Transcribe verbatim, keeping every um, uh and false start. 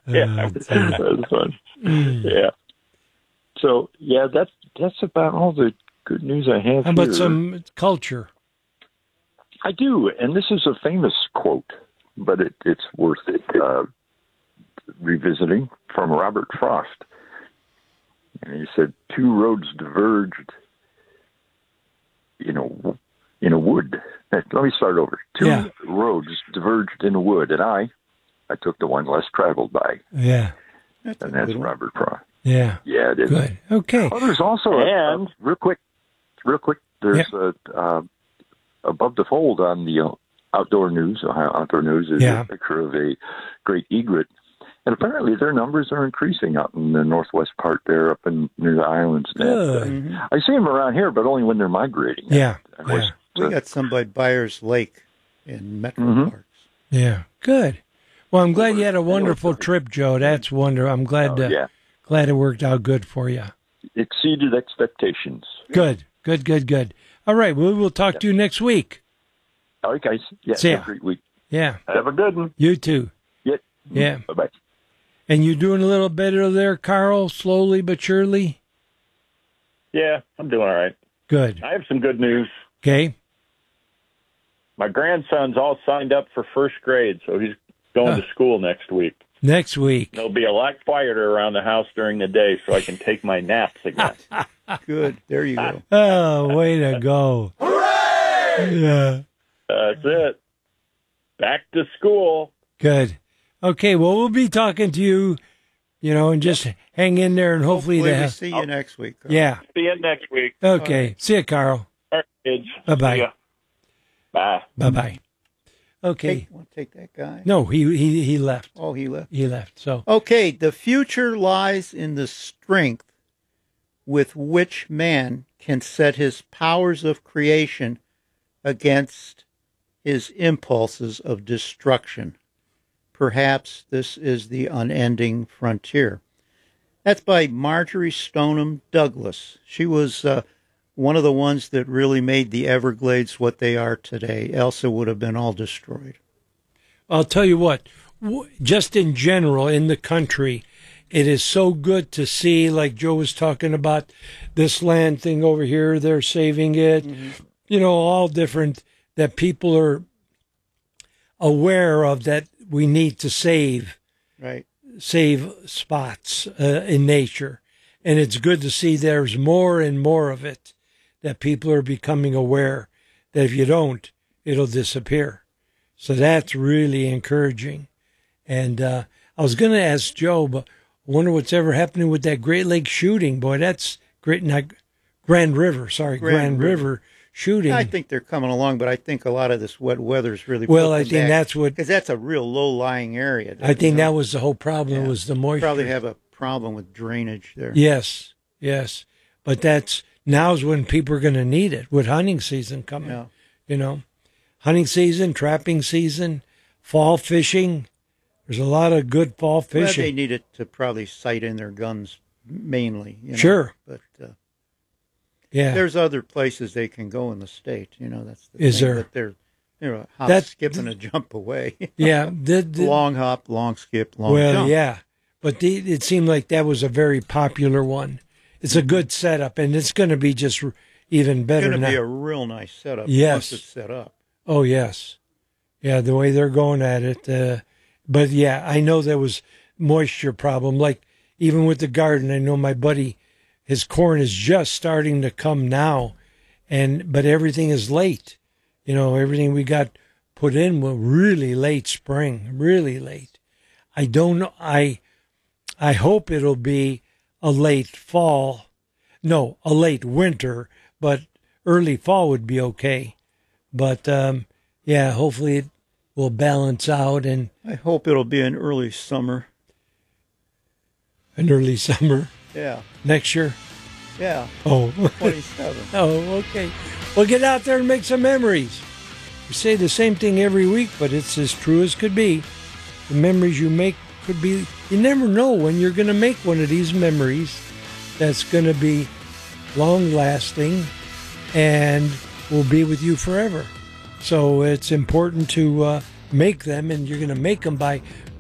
yeah, that's fun. Mm. Yeah. So yeah, that's that's about all the good news I have. How about here. some culture? I do, and this is a famous quote, but it, it's worth it uh, revisiting from Robert Frost. And he said, two roads diverged in a, in a wood. Let me start over. Two yeah. roads diverged in a wood, and I, I took the one less traveled by. Yeah. That's and that's Robert Frost. Yeah. Yeah, it is. Good. Okay. Oh, there's also, and, a, a, real quick, real quick, there's yeah. a, uh, above the fold on the uh, Outdoor News, Ohio Outdoor News, is yeah. a picture of a great egret. And apparently their numbers are increasing out in the northwest part there, up in near the islands. Good. Mm-hmm. I see them around here, but only when they're migrating. Yeah. I, I yeah. was, we uh, got some by Byers Lake in Metro mm-hmm. Parks. Yeah. Good. Well, I'm glad you had a wonderful trip, Joe. That's wonderful. I'm glad oh, uh, yeah. glad it worked out good for you. Exceeded expectations. Good. Good, good, good. All right. Well, we'll talk yeah. to you next week. All right, guys. Yeah, See ya. Have a great week. Yeah. Have a good one. You too. Yeah. Yeah. Bye-bye. And you doing a little better there, Carl, slowly but surely? Yeah, I'm doing all right. Good. I have some good news. Okay. My grandson's all signed up for first grade, so he's going huh. to school next week. Next week. There'll be a lot quieter around the house during the day so I can take my naps again. Good. There you go. Oh, way to go. Hooray! Yeah. That's it. Back to school. Good. Okay, well, we'll be talking to you, you know, and just hang in there, and hopefully, hopefully they we see you I'll, next week. Carl. Yeah. See you next week. Okay. Right. See you, Carl. All right, kids. Bye-bye. Bye. Bye-bye. Okay. Take, want to take that guy? No, he, he, he left. Oh, he left. He left, so. Okay, the future lies in the strength with which man can set his powers of creation against his impulses of destruction. Perhaps this is the unending frontier. That's by Marjorie Stoneham Douglas. She was uh, one of the ones that really made the Everglades what they are today. Else it would have been all destroyed. I'll tell you what, just in general in the country, it is so good to see, like Joe was talking about, this land thing over here, they're saving it, mm-hmm. you know, all different, that people are aware of that we need to save, right? Save spots uh, in nature. And it's good to see there's more and more of it, that people are becoming aware that if you don't, it'll disappear. So that's really encouraging. And uh, I was going to ask Joe, but I wonder what's ever happening with that Great Lake shooting. Boy, that's great. Not Grand River, sorry, Grand, Grand River. River shooting. I think they're coming along, but I think a lot of this wet weather's really well. I think that's what because that's a real low-lying area. I think that was the whole problem. Yeah. Was the moisture? Probably have a problem with drainage there. Yes, yes, but that's now's when people are going to need it with hunting season coming. Yeah. You know, hunting season, trapping season, fall fishing. There's a lot of good fall fishing. Well, they need it to probably sight in their guns mainly. You know? Sure, but. Uh, Yeah, there's other places they can go in the state. You know, that's the is thing, there? that they're they're a hop, that, skip, and a jump away. Yeah, the, the, long hop, long skip, long well, jump. Well, yeah, but the, it seemed like that was a very popular one. It's a good setup, and it's going to be just even better. It's going to now. be a real nice setup. Yes, once it's set up. Oh yes, yeah, the way they're going at it. Uh, but yeah, I know there was moisture problem. Like even with the garden, I know my buddy. His corn is just starting to come now, and but everything is late. You know, everything we got put in was really late spring, really late. I don't know. I I hope it'll be a late fall. No, a late winter, but early fall would be okay. But um, yeah, hopefully it will balance out. And I hope it'll be an early summer. An early summer. Yeah. Next year? Yeah. Oh. twenty-seven. Oh, okay. Well, get out there and make some memories. We say the same thing every week, but it's as true as could be. The memories you make could be, you never know when you're going to make one of these memories that's going to be long-lasting and will be with you forever. So it's important to uh, make them, and you're going to make them by